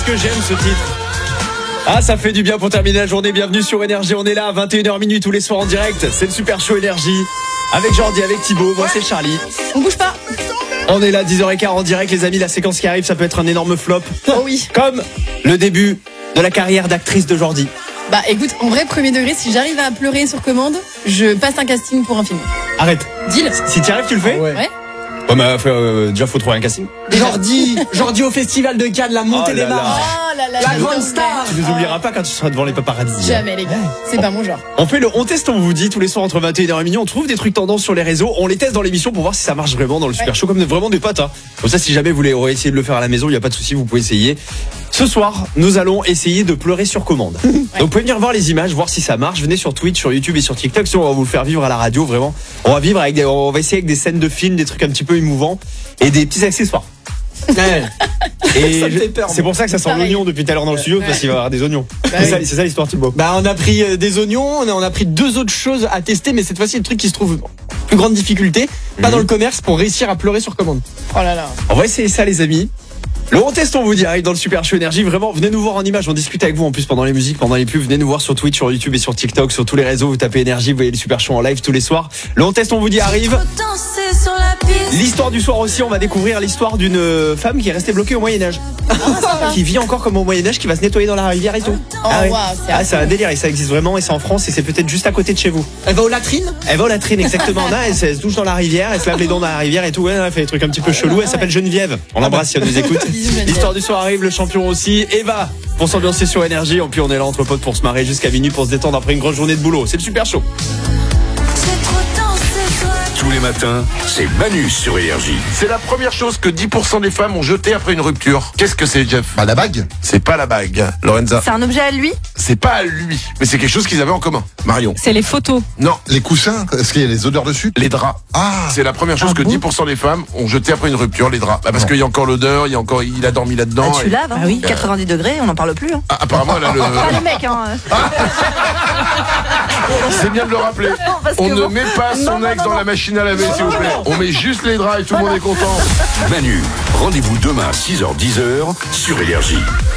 Que j'aime ce titre. Ah, ça fait du bien pour terminer la journée. Bienvenue sur Énergie. On est là à 21h minuit tous les soirs en direct. C'est le Super Show Énergie. Avec Jordi, avec Thibaut. Moi, c'est Charlie. On bouge pas. On est là 10h15 en direct, les amis. La séquence qui arrive, ça peut être un énorme flop. Oh oui. Comme le début de la carrière d'actrice de Jordi. Bah écoute, en vrai, premier degré, si j'arrive à pleurer sur commande, je passe un casting pour un film. Arrête. Deal. Si tu arrives, tu le fais? Ouais. Ouais, mais déjà, faut trouver un casting. Jordi au festival de Cannes, la montée Oh des là là. marches. Oh là là. La non, grande mais star. Tu nous oublieras pas quand tu seras devant les paparazzis. Jamais les gars, c'est pas mon genre. On fait le on teste, on vous dit tous les soirs entre 21h et minuit. On trouve des trucs tendances sur les réseaux. On les teste dans l'émission pour voir si ça marche vraiment dans le Super Show, comme vraiment des potes. Comme ça, si jamais vous voulez essayer de le faire à la maison, il n'y a pas de souci, vous pouvez essayer. Ce soir, nous allons essayer de pleurer sur commande. Donc vous pouvez venir voir les images, voir si ça marche. Venez sur Twitch, sur YouTube et sur TikTok. Si on va vous le faire vivre à la radio, vraiment. On va essayer avec des scènes de films, des trucs un petit peu émouvants et des petits accessoires. Et Ça me fait peur, c'est pour ça que ça sent Pareil. l'oignon depuis tout à l'heure dans le studio, parce qu'il va y avoir des oignons. C'est ça l'histoire, Thibaut. Bah on a pris des oignons, on a pris 2 autres choses à tester, mais cette fois-ci le truc qui se trouve plus grande difficulté, pas dans le commerce, pour réussir à pleurer sur commande. Oh là là. On va essayer ça, les amis. Le on teste, on vous dit, arrive dans le Super Show Énergie. Vraiment, venez nous voir en image. On discute avec vous en plus pendant les musiques, pendant les pubs. Venez nous voir sur Twitch, sur YouTube et sur TikTok, sur tous les réseaux. Vous tapez Énergie, vous voyez le Super Show en live tous les soirs. Le on teste, on vous dit, arrive. L'histoire du soir aussi, on va découvrir l'histoire d'une femme qui est restée bloquée au Moyen-Âge. Qui vit encore comme au Moyen-Âge, qui va se nettoyer dans la rivière et tout. Oh, waouh, c'est c'est un délire et ça existe vraiment et c'est en France et c'est peut-être juste à côté de chez vous. Elle va aux latrines. Elle va aux latrines, exactement. Non, elle se douche dans la rivière, elle se lave les dents dans la rivière et tout. Ouais, elle fait des trucs un petit peu chelous. Elle s'appelle Geneviève. On l'embrasse si elle nous écoute. Bisous, Geneviève. L'histoire du soir arrive, le champion aussi. Eva, pour s'ambiancer sur Énergie. Et puis on est là entre potes pour se marrer jusqu'à minuit pour se détendre après une grosse journée de boulot. C'est le Super Show. Tous les matins, c'est Manu sur Énergie. C'est la première chose que 10% des femmes ont jeté après une rupture. Qu'est-ce que c'est, Jeff? Bah la bague. C'est pas la bague, Lorenza. C'est un objet à lui? C'est pas à lui, mais c'est quelque chose qu'ils avaient en commun. Marion. C'est les photos. Non, Les coussins, est-ce qu'il y a les odeurs dessus? les draps. Ah, C'est la première chose que 10% des femmes ont jeté après une rupture, les draps. Bah, parce qu'il y a encore l'odeur, il a dormi là-dedans. Tu laves, hein. Ah oui. 90 degrés, on n'en parle plus. Hein. Ah, apparemment, elle a Pas les mecs, hein. C'est bien de le rappeler. parce On que ne bon. met pas son Non, ex non, dans non. la machine à laver, s'il vous plaît. On met juste les draps et tout le monde est content. Manu, rendez-vous demain à 6h-10h sur Énergie.